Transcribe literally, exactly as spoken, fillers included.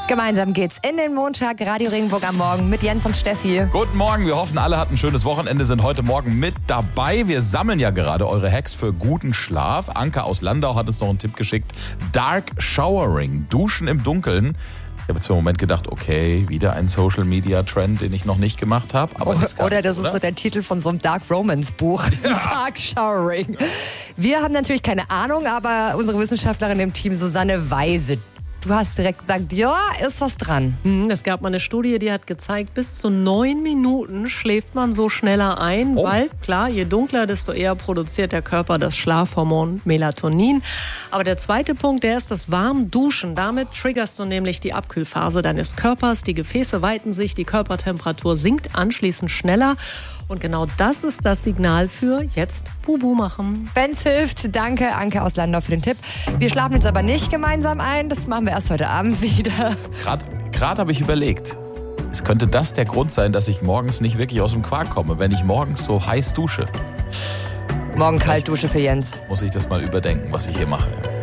Gemeinsam geht's in den Montag, Radio Regenburg am Morgen mit Jens und Steffi. Guten Morgen, wir hoffen, alle hatten ein schönes Wochenende, sind heute Morgen mit dabei. Wir sammeln ja gerade eure Hacks für guten Schlaf. Anke aus Landau hat uns noch einen Tipp geschickt. Dark Showering, Duschen im Dunkeln. Ich habe jetzt für einen Moment gedacht, okay, wieder ein Social-Media-Trend, den ich noch nicht gemacht habe. Aber Oh, das oder nicht, das oder? ist so der Titel von so einem Dark Romance-Buch. Ja. Dark Showering. Wir haben natürlich keine Ahnung, aber unsere Wissenschaftlerin im Team, Susanne Weise, du hast direkt gesagt, ja, ist was dran. Es gab mal eine Studie, die hat gezeigt, bis zu neun Minuten schläft man so schneller ein, oh. weil, klar, je dunkler, desto eher produziert der Körper das Schlafhormon Melatonin. Aber der zweite Punkt, der ist das Warmduschen. Damit triggerst du nämlich die Abkühlphase deines Körpers. Die Gefäße weiten sich, die Körpertemperatur sinkt anschließend schneller. Und genau das ist das Signal für jetzt Bubu machen. Wenn's hilft, danke Anke aus Landau für den Tipp. Wir schlafen jetzt aber nicht gemeinsam ein, das machen wir erst heute Abend wieder. Gerade habe ich überlegt, es könnte das der Grund sein, dass ich morgens nicht wirklich aus dem Quark komme, wenn ich morgens so heiß dusche. Morgen Kaltdusche für Jens. Muss ich das mal überdenken, was ich hier mache.